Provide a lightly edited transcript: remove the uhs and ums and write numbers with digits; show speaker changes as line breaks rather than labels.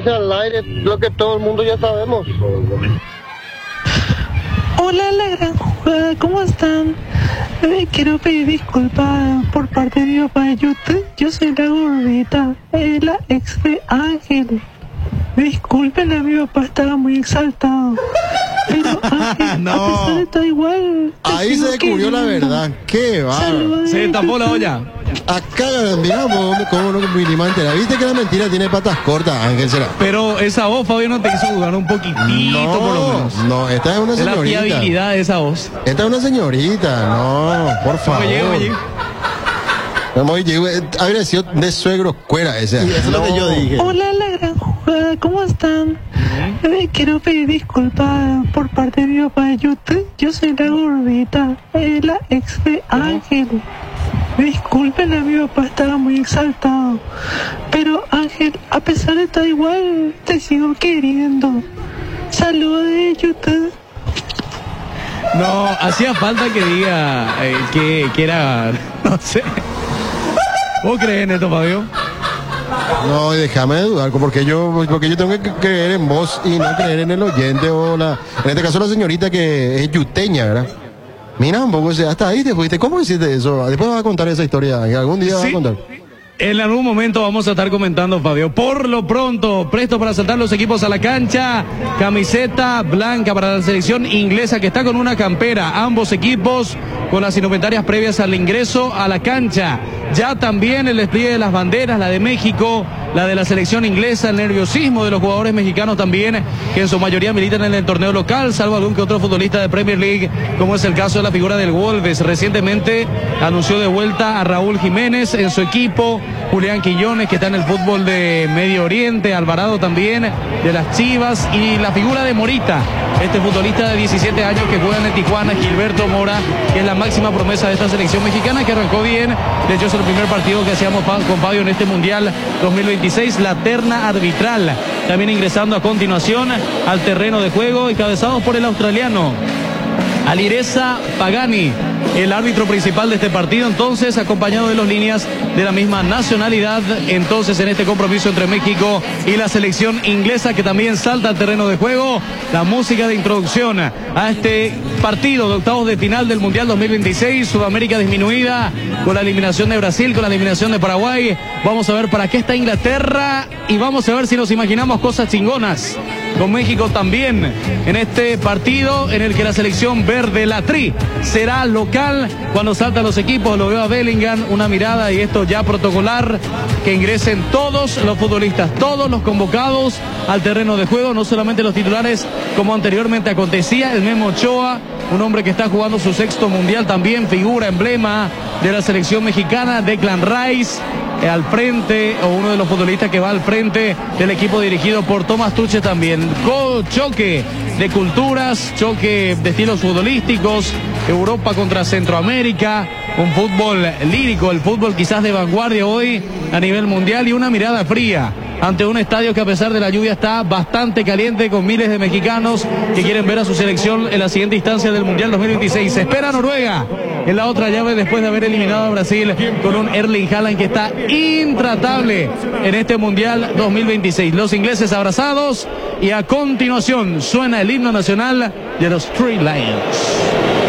dice al aire lo que todo el mundo ya sabemos.
Hola, la gran jugada, ¿cómo están? Quiero pedir disculpas por parte de mi papá de YouTube. Yo soy la gordita, la ex de Ángel. Disculpen, a mi papá estaba muy exaltado. Pero Ángel,
No.
a pesar de todo igual.
Ahí se descubrió la verdad. Qué bárbaro.
Se tapó la olla.
Acá, mira, cómo no mínimamente. ¿Viste que la mentira tiene patas cortas, Ángel? Será.
Pero esa voz, Fabio, no te hizo dudar un poquitito, por lo menos.
No, esta es una
Es la
señorita.
fiabilidad de esa voz.
Esta es una señorita, no, por favor.
Oye.
Habría sido de suegro cuera ese.
Y eso es lo que yo dije.
Hola, la gran jugada, ¿cómo están? Quiero pedir disculpas por parte de mi papá de YouTube. Yo soy la gordita, la ex de Ángel. Disculpen, a mi papá estaba muy exaltado. Pero Ángel, a pesar de todo igual, te sigo queriendo. Saludos de YouTube.
No, hacía falta que diga que era, no sé. ¿Vos crees en esto, Fabio?
No, déjame de dudar, porque yo tengo que creer en vos y no creer en el oyente o en este caso la señorita que es yuteña, ¿verdad? Mira un poco, hasta ahí te fuiste. ¿Cómo hiciste eso? Después vas a contar esa historia, algún día vas a contar.
En algún momento vamos a estar comentando, Fabio. Por lo pronto, presto para saltar los equipos a la cancha. Camiseta blanca para la selección inglesa que está con una campera. Ambos equipos con las indumentarias previas al ingreso a la cancha. Ya también el despliegue de las banderas, la de México, la de la selección inglesa, el nerviosismo de los jugadores mexicanos también, que en su mayoría militan en el torneo local, salvo algún que otro futbolista de Premier League, como es el caso de la figura del Wolves. Recientemente anunció de vuelta a Raúl Jiménez en su equipo, Julián Quillones, que está en el fútbol de Medio Oriente, Alvarado también, de las Chivas, y la figura de Morita, este futbolista de 17 años que juega en el Tijuana, Gilberto Mora, que es la máxima promesa de esta selección mexicana, que arrancó bien. De hecho, es el primer partido que hacíamos con Fabio en este Mundial 2026, la terna arbitral. También ingresando a continuación al terreno de juego, encabezados por el australiano Alireza Pagani, el árbitro principal de este partido, entonces, acompañado de los líneas de la misma nacionalidad, entonces, en este compromiso entre México y la selección inglesa, que también salta al terreno de juego. La música de introducción a este partido de octavos de final del Mundial 2026, Sudamérica disminuida, con la eliminación de Brasil, con la eliminación de Paraguay. Vamos a ver para qué está Inglaterra y vamos a ver si nos imaginamos cosas chingonas con México también en este partido en el que la selección verde, la Tri, será local. Cuando saltan los equipos, lo veo a Bellingham, una mirada, y esto ya protocolar, que ingresen todos los futbolistas, todos los convocados al terreno de juego, no solamente los titulares como anteriormente acontecía. El Memo Ochoa, un hombre que está jugando su sexto mundial también, figura, emblema de la selección mexicana. Declan Rice al frente, o uno de los futbolistas que va al frente del equipo dirigido por Tomás Tuchel también. Choque de culturas, choque de estilos futbolísticos, Europa contra Centroamérica, un fútbol lírico, el fútbol quizás de vanguardia hoy a nivel mundial, y una mirada fría ante un estadio que, a pesar de la lluvia, está bastante caliente, con miles de mexicanos que quieren ver a su selección en la siguiente instancia del Mundial 2026. Se espera Noruega en la otra llave, después de haber eliminado a Brasil con un Erling Haaland que está intratable en este Mundial 2026. Los ingleses abrazados, y a continuación suena el himno nacional de los Three Lions.